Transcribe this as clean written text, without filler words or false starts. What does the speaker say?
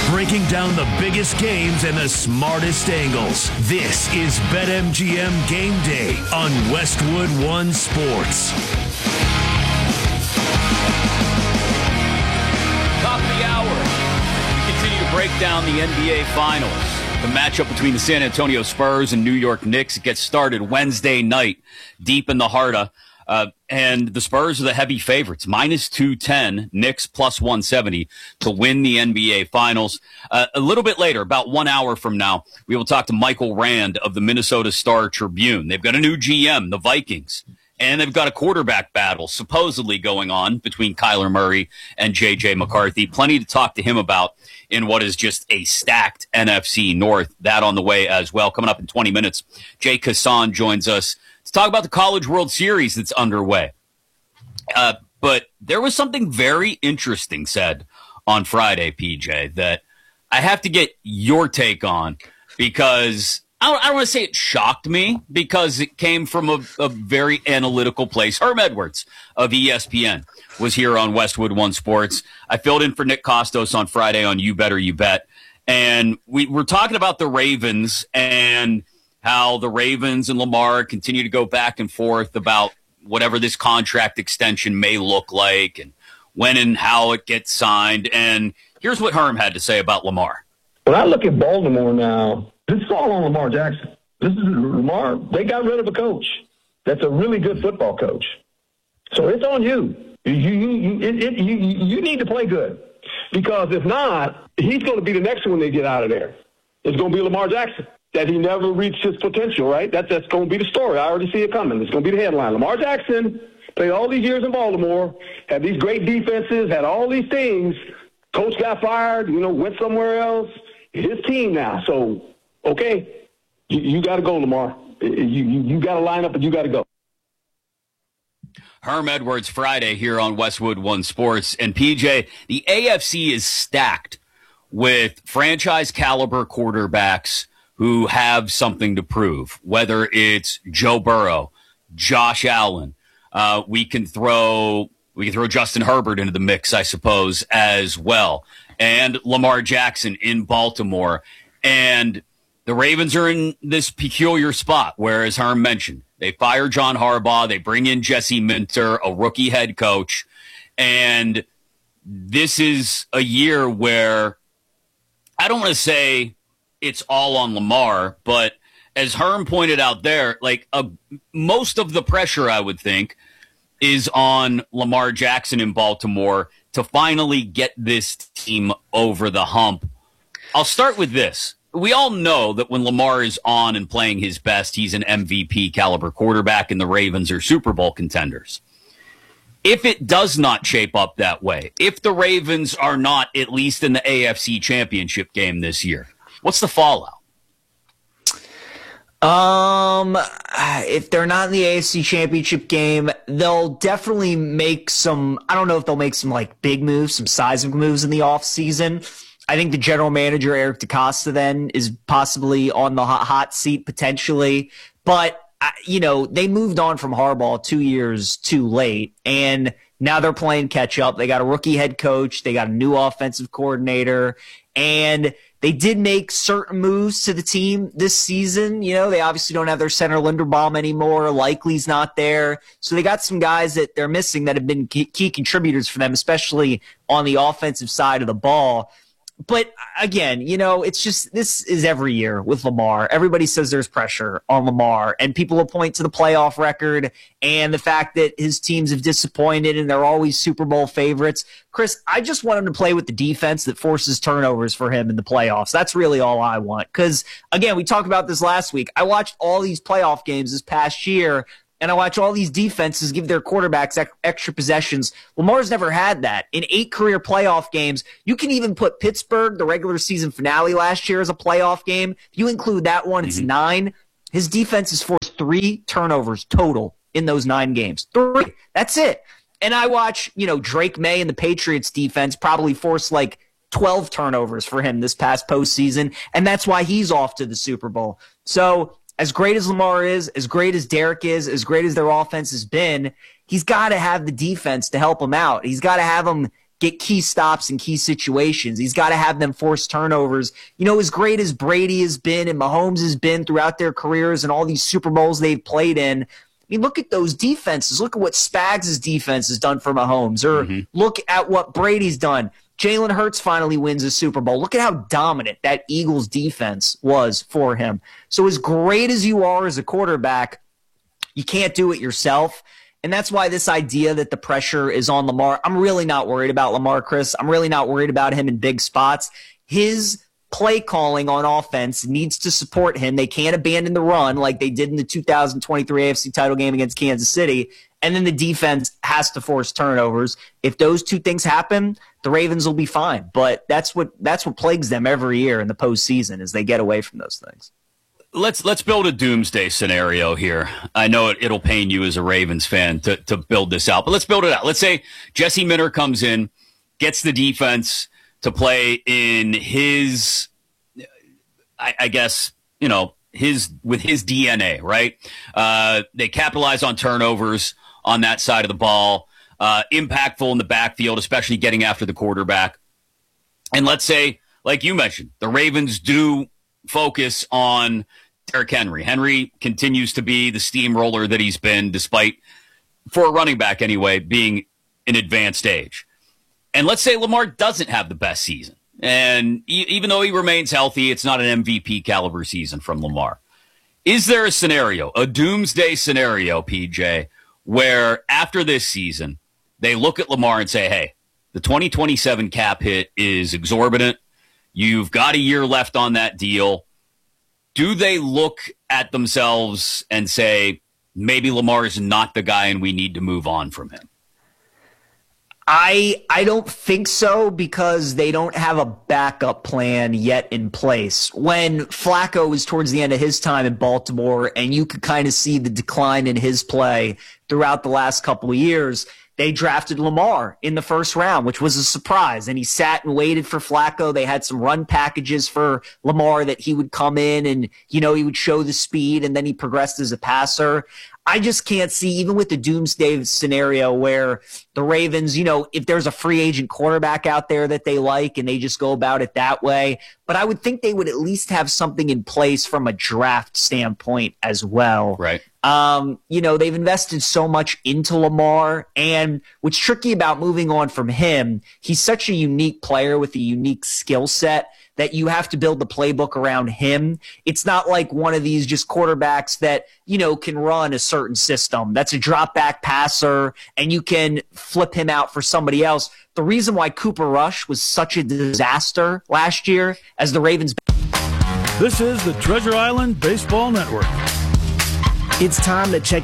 breaking down the biggest games and the smartest angles. This is BetMGM Game Day on Westwood One Sports. Top of the hour. We continue to break down the NBA Finals. The matchup between the San Antonio Spurs and New York Knicks gets started Wednesday night, deep in the heart of and the Spurs are the heavy favorites, minus 210, Knicks plus 170 to win the NBA Finals. A little bit later, about 1 hour from now, we will talk to Michael Rand of the Minnesota Star-Tribune. They've got a new GM, the Vikings, and they've got a quarterback battle supposedly going on between Kyler Murray and J.J. McCarthy. Plenty to talk to him about in what is just a stacked NFC North. That on the way as well. Coming up in 20 minutes, Jay Kassan joins us to talk about the College World Series that's underway. But there was something very interesting said on Friday, PJ, that I have to get your take on because I don't want to say it shocked me because it came from a very analytical place. Herm Edwards of ESPN was here on Westwood One Sports. I filled in for Nick Kostos on Friday on You Better You Bet. And we were talking about the Ravens and how the Ravens and Lamar continue to go back and forth about whatever this contract extension may look like and when and how it gets signed. And here's what Herm had to say about Lamar. When I look at Baltimore now, this is all on Lamar Jackson. This is Lamar. They got rid of a coach that's a really good football coach. So it's on you. You need to play good. Because if not, he's going to be the next one they get out of there. It's going to be Lamar Jackson. That he never reached his potential, right? That's going to be the story. I already see it coming. It's going to be the headline. Lamar Jackson played all these years in Baltimore, had these great defenses, had all these things. Coach got fired, went somewhere else. His team now. So, okay, you got to go, Lamar. You got to line up and you got to go. Herm Edwards Friday here on Westwood One Sports. And PJ, the AFC is stacked with franchise caliber quarterbacks who have something to prove, whether it's Joe Burrow, Josh Allen. We can throw Justin Herbert into the mix, I suppose, as well. And Lamar Jackson in Baltimore. And the Ravens are in this peculiar spot where, as Herm mentioned, they fire John Harbaugh, they bring in Jesse Minter, a rookie head coach. And this is a year where I don't want to say it's all on Lamar, but as Herm pointed out there, most of the pressure, I would think, is on Lamar Jackson in Baltimore to finally get this team over the hump. I'll start with this. We all know that when Lamar is on and playing his best, he's an MVP caliber quarterback and the Ravens are Super Bowl contenders. If it does not shape up that way, if the Ravens are not at least in the AFC Championship game this year, what's the fallout? If they're not in the AFC Championship game, they'll definitely make some, I don't know if they'll make some big moves, some seismic moves in the offseason. I think the general manager, Eric DeCosta, then is possibly on the hot seat potentially. But, they moved on from Harbaugh 2 years too late, and now they're playing catch up. They got a rookie head coach. They got a new offensive coordinator, and they did make certain moves to the team this season. They obviously don't have their center Linderbaum anymore. Likely's not there. So they got some guys that they're missing that have been key contributors for them, especially on the offensive side of the ball. But again, it's just, this is every year with Lamar. Everybody says there's pressure on Lamar, and people will point to the playoff record and the fact that his teams have disappointed and they're always Super Bowl favorites. Chris, I just want him to play with the defense that forces turnovers for him in the playoffs. That's really all I want. Because again, we talked about this last week. I watched all these playoff games this past year, and I watch all these defenses give their quarterbacks extra possessions. Lamar's never had that. In 8 career playoff games, you can even put Pittsburgh, the regular season finale last year, as a playoff game. If you include that one, it's 9. His defense has forced 3 turnovers total in those 9 games. 3. That's it. And I watch, Drake May and the Patriots defense probably force 12 turnovers for him this past postseason, and that's why he's off to the Super Bowl. So as great as Lamar is, as great as Derek is, as great as their offense has been, he's got to have the defense to help him out. He's got to have them get key stops in key situations. He's got to have them force turnovers. You know, as great as Brady has been and Mahomes has been throughout their careers and all these Super Bowls they've played in, I mean, look at those defenses. Look at what Spags' defense has done for Mahomes, or look at what Brady's done. Jalen Hurts finally wins a Super Bowl. Look at how dominant that Eagles defense was for him. So as great as you are as a quarterback, you can't do it yourself. And that's why this idea that the pressure is on Lamar, I'm really not worried about Lamar, Chris. I'm really not worried about him in big spots. His play calling on offense needs to support him. They can't abandon the run like they did in the 2023 AFC title game against Kansas City. And then the defense has to force turnovers. If those two things happen, the Ravens will be fine. But that's what plagues them every year in the postseason, is they get away from those things. Let's build a doomsday scenario here. I know it'll pain you as a Ravens fan to build this out, but let's build it out. Let's say Jesse Minter comes in, gets the defense to play in his, I guess, you know, with his DNA, right? They capitalize on turnovers on that side of the ball, impactful in the backfield, especially getting after the quarterback. And let's say, like you mentioned, the Ravens do focus on Derrick Henry. Henry continues to be the steamroller that he's been, despite, for a running back anyway, being in advanced age. And let's say Lamar doesn't have the best season. And even though he remains healthy, it's not an MVP caliber season from Lamar. Is there a scenario, a doomsday scenario, PJ, where after this season, they look at Lamar and say, hey, the 2027 cap hit is exorbitant. You've got a year left on that deal. Do they look at themselves and say, maybe Lamar is not the guy and we need to move on from him? I don't think so, because they don't have a backup plan yet in place. When Flacco was towards the end of his time in Baltimore, and you could kind of see the decline in his play throughout the last couple of years, they drafted Lamar in the first round, which was a surprise. And he sat and waited for Flacco. They had some run packages for Lamar that he would come in and, you know, he would show the speed, and then he progressed as a passer. I just can't see, even with the doomsday scenario where the Ravens, you know, if there's a free agent quarterback out there that they like and they just go about it that way. But I would think they would at least have something in place from a draft standpoint as well. Right. You know, they've invested so much into Lamar, and what's tricky about moving on from him, he's such a unique player with a unique skill set that you have to build the playbook around him. It's not like one of these just quarterbacks that, you know, can run a certain system. That's a drop back passer, and you can flip him out for somebody else. The reason why Cooper Rush was such a disaster last year as the Ravens. This is the Treasure Island Baseball Network. It's time to check